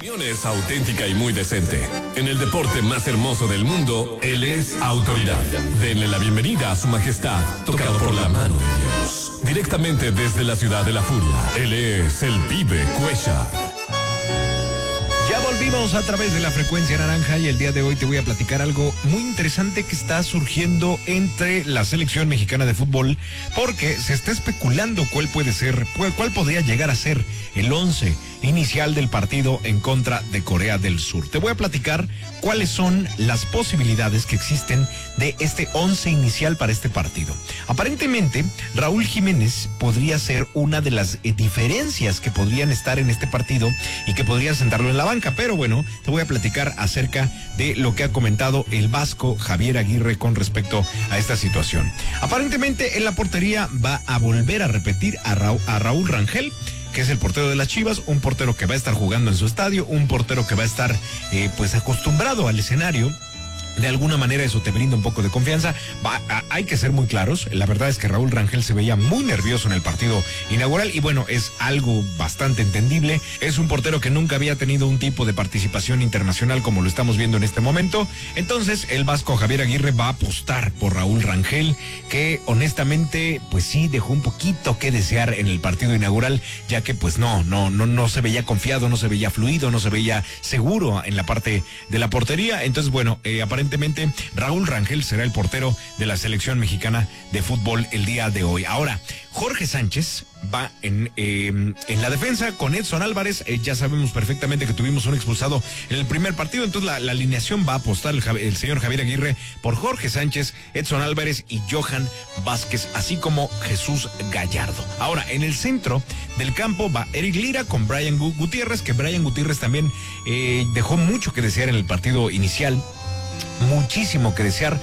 Es auténtica y muy decente. En el deporte más hermoso del mundo, él es autoridad. Denle la bienvenida a su majestad, tocado por la mano de Dios. Directamente desde la ciudad de la furia, él es el Pibe Cuellar. Ya volvimos a través de la frecuencia naranja y el día de hoy te voy a platicar algo muy interesante que está surgiendo entre la selección mexicana de fútbol, porque se está especulando cuál podría llegar a ser el 11 inicial del partido en contra de Corea del Sur. Te voy a platicar cuáles son las posibilidades que existen de este 11 inicial para este partido. Aparentemente, Raúl Jiménez podría ser una de las diferencias que podrían estar en este partido y que podría sentarlo en la banca, pero bueno, te voy a platicar acerca de lo que ha comentado el vasco Javier Aguirre con respecto a esta situación. Aparentemente, en la portería va a volver a repetir a Raúl Rangel, que es el portero de las Chivas, un portero que va a estar jugando en su estadio, un portero que va a estar pues acostumbrado al escenario. De alguna manera eso te brinda un poco de confianza. Hay que ser muy claros. La verdad es que Raúl Rangel se veía muy nervioso en el partido inaugural y bueno, es algo bastante entendible. Es un portero que nunca había tenido un tipo de participación internacional como lo estamos viendo en este momento. Entonces el vasco Javier Aguirre va a apostar por Raúl Rangel, que honestamente pues sí dejó un poquito que desear en el partido inaugural, ya que pues no se veía confiado, no se veía fluido, no se veía seguro en la parte de la portería. Entonces bueno, aparentemente Raúl Rangel será el portero de la selección mexicana de fútbol el día de hoy. Ahora, Jorge Sánchez va en la defensa con Edson Álvarez. Ya sabemos perfectamente que tuvimos un expulsado en el primer partido, entonces la alineación va a apostar el señor Javier Aguirre por Jorge Sánchez, Edson Álvarez y Johan Vázquez, así como Jesús Gallardo. Ahora, en el centro del campo va Eric Lira con Brian Gutiérrez, que Brian Gutiérrez también dejó mucho que desear en el partido inicial. Muchísimo que desear.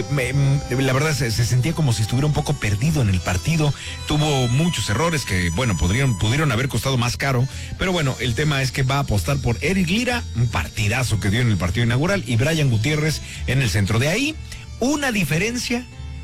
La verdad se sentía como si estuviera un poco perdido en el partido. Tuvo muchos errores que, bueno, pudieron haber costado más caro. Pero bueno, el tema es que va a apostar por Eric Lira, un partidazo que dio en el partido inaugural, y Brian Gutiérrez en el centro. De ahí, una diferencia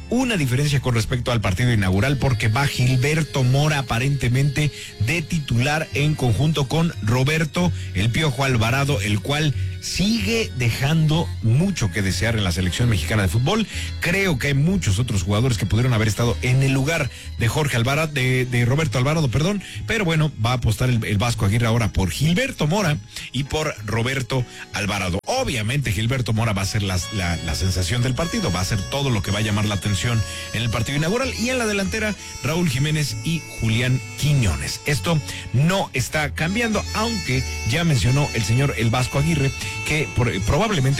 con respecto al partido inaugural, porque va Gilberto Mora aparentemente de titular en conjunto con Roberto El Piojo Alvarado, el cual sigue dejando mucho que desear en la selección mexicana de fútbol. Creo que hay muchos otros jugadores que pudieron haber estado en el lugar de Jorge Alvarado, de Roberto Alvarado, perdón, pero bueno, va a apostar el vasco Aguirre ahora por Gilberto Mora y por Roberto Alvarado. Obviamente Gilberto Mora va a ser la sensación del partido, va a ser todo lo que va a llamar la atención en el partido inaugural, y en la delantera Raúl Jiménez y Julián Quiñones. Esto no está cambiando, aunque ya mencionó el vasco Aguirre que probablemente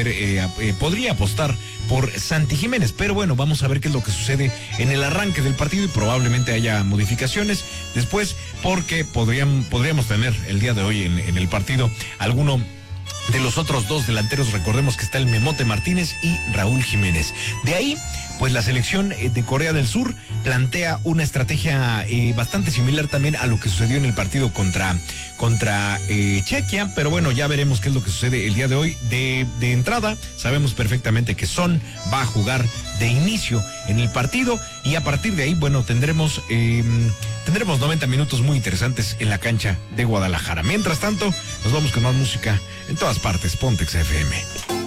podría apostar por Santi Jiménez, pero bueno, vamos a ver qué es lo que sucede en el arranque del partido y probablemente haya modificaciones después, porque podríamos tener el día de hoy en el partido alguno de los otros dos delanteros. Recordemos que está el Memote Martínez y Raúl Jiménez. De ahí, pues la selección de Corea del Sur plantea una estrategia bastante similar también a lo que sucedió en el partido contra Chequia, pero bueno, ya veremos qué es lo que sucede el día de hoy. De entrada, sabemos perfectamente que Son va a jugar de inicio en el partido, y a partir de ahí, bueno, tendremos 90 minutos muy interesantes en la cancha de Guadalajara. Mientras tanto, nos vamos con más música en todas partes. Pontex FM.